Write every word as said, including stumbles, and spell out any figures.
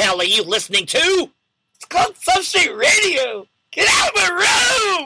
hell are you listening to? It's called Substrate Radio. Get out of my room!